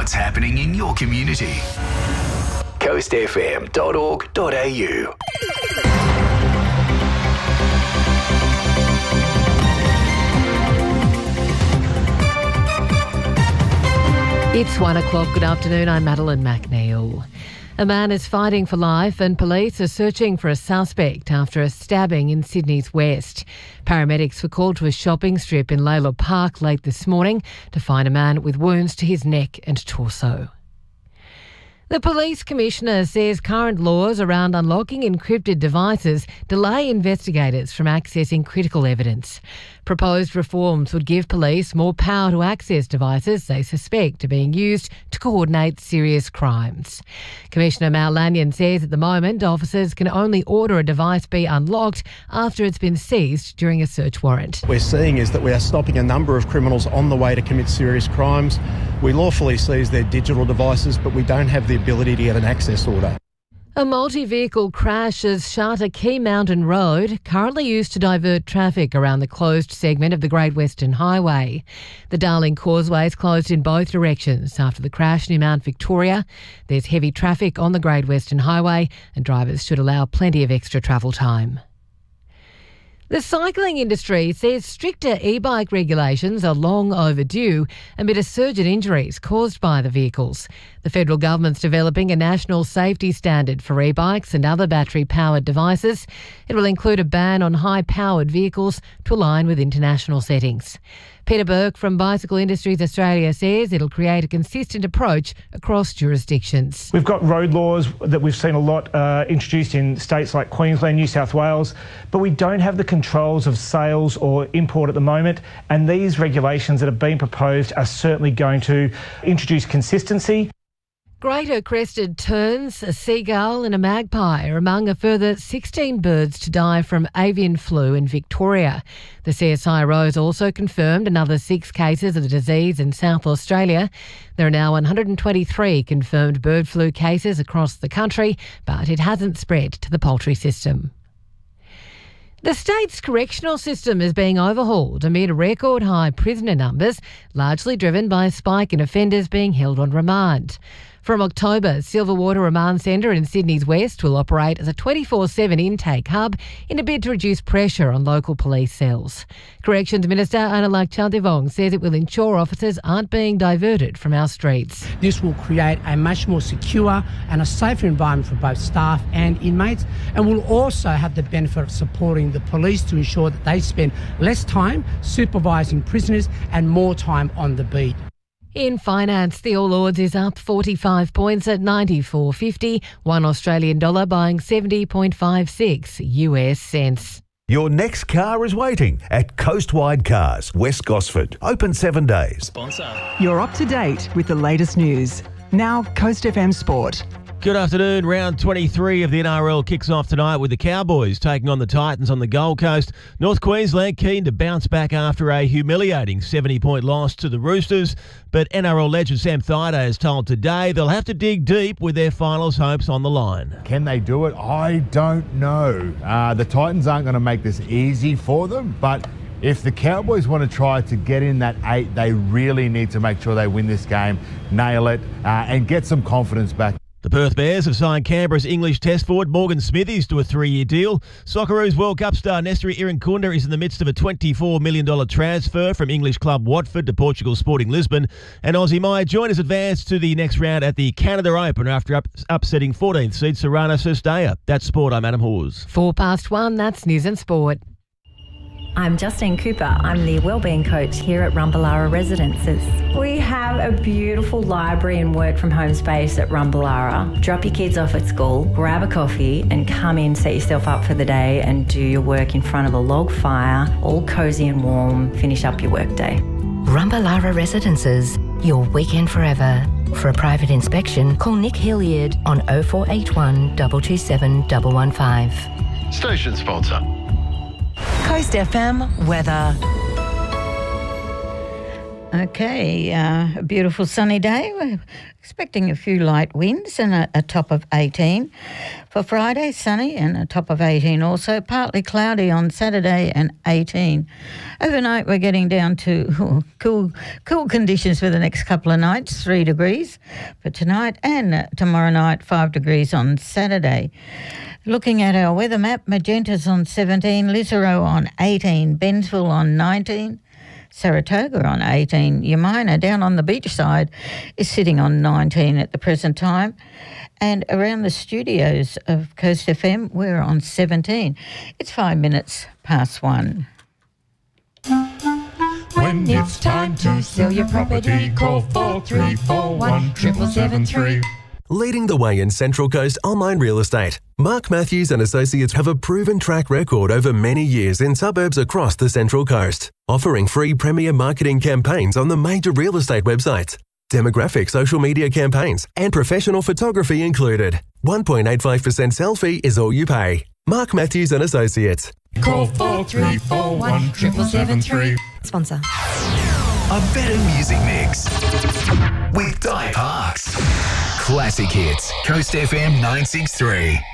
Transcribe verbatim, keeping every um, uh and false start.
what's happening in your community. coast f m dot org dot a u. It's one o'clock. Good afternoon. I'm Madeline McNeil. A man is fighting for life and police are searching for a suspect after a stabbing in Sydney's West. Paramedics were called to a shopping strip in Layla Park late this morning to find a man with wounds to his neck and torso. The Police Commissioner says current laws around unlocking encrypted devices delay investigators from accessing critical evidence. Proposed reforms would give police more power to access devices they suspect are being used to coordinate serious crimes. Commissioner Mal Lanyon says at the moment officers can only order a device be unlocked after it's been seized during a search warrant. What we're seeing is that we are stopping a number of criminals on the way to commit serious crimes. We lawfully seize their digital devices, but we don't have the ability to get an access order. A multi-vehicle crash has shut a key mountain road currently used to divert traffic around the closed segment of the Great Western Highway. The Darling Causeway is closed in both directions after the crash near Mount Victoria. There's heavy traffic on the Great Western Highway and drivers should allow plenty of extra travel time. The cycling industry says stricter e-bike regulations are long overdue amid a surge in injuries caused by the vehicles. The federal government's developing a national safety standard for e-bikes and other battery-powered devices. It will include a ban on high-powered vehicles to align with international settings. Peter Burke from Bicycle Industries Australia says it'll create a consistent approach across jurisdictions. We've got road laws that we've seen a lot uh, introduced in states like Queensland, New South Wales, but we don't have the controls of sales or import at the moment, and these regulations that have been proposed are certainly going to introduce consistency. Greater crested terns, a seagull and a magpie are among a further sixteen birds to die from avian flu in Victoria. The C S I R O's also confirmed another six cases of the disease in South Australia. There are now one hundred twenty-three confirmed bird flu cases across the country, but it hasn't spread to the poultry system. The state's correctional system is being overhauled amid record high prisoner numbers, largely driven by a spike in offenders being held on remand. From October, Silverwater Remand Centre in Sydney's West will operate as a twenty-four seven intake hub in a bid to reduce pressure on local police cells. Corrections Minister Analak Chantivong says it will ensure officers aren't being diverted from our streets. This will create a much more secure and a safer environment for both staff and inmates, and will also have the benefit of supporting the police to ensure that they spend less time supervising prisoners and more time on the beat. In finance, the All Ords is up forty-five points at ninety-four fifty, one Australian dollar buying seventy point five six U S cents. Your next car is waiting at Coastwide Cars, West Gosford. Open seven days. Sponsor. You're up to date with the latest news. Now, Coast F M Sport. Good afternoon. Round twenty-three of the N R L kicks off tonight with the Cowboys taking on the Titans on the Gold Coast. North Queensland keen to bounce back after a humiliating seventy-point loss to the Roosters. But N R L legend Sam Thaiday has told Today they'll have to dig deep with their finals hopes on the line. Can they do it? I don't know. Uh, the Titans aren't going to make this easy for them, but if the Cowboys want to try to get in that eight, they really need to make sure they win this game, nail it, uh, and get some confidence back. The Perth Bears have signed Canberra's English Test forward Morgan Smithies to a three-year deal. Socceroos World Cup star Nestori Irankunda is in the midst of a twenty-four million dollars transfer from English club Watford to Portugal Sporting Lisbon. And Aussie Maya Joiners advanced to the next round at the Canada Open after up- upsetting fourteenth seed Serrano Cestella. That's sport. I'm Adam Hawes. Four past one, that's News and Sport. I'm Justine Cooper. I'm the Wellbeing Coach here at Rumballara Residences. We have a beautiful library and work from home space at Rumballara. Drop your kids off at school, grab a coffee and come in, set yourself up for the day and do your work in front of a log fire, all cosy and warm, finish up your workday. Rumballara Residences, your weekend forever. For a private inspection, call Nick Hilliard on oh four eight one, two two seven, one one five. Station sponsor. Coast F M weather. Okay, uh, a beautiful sunny day. We're expecting a few light winds and a, a top of eighteen. For Friday, sunny and a top of eighteen also. Partly cloudy on Saturday and eighteen. Overnight, we're getting down to oh, cool cool conditions for the next couple of nights, three degrees for tonight, and uh, tomorrow night, five degrees on Saturday. Looking at our weather map, Magenta's on seventeen, Lisero on eighteen, Bensville on nineteen, Saratoga on eighteen. Yamina down on the beach side is sitting on nineteen at the present time. And around the studios of Coast F M, we're on seventeen. It's five minutes past one. When it's time to sell your property, call four three four one, seven seven three. Leading the way in Central Coast online real estate, Mark Matthews and Associates have a proven track record over many years in suburbs across the Central Coast, offering free premier marketing campaigns on the major real estate websites, demographic social media campaigns, and professional photography included. one point eight five percent sell fee is all you pay. Mark Matthews and Associates. Call four three four one, seven seven three. Sponsor. A better music mix with Di Parks. Classic hits. Coast F M nine six three.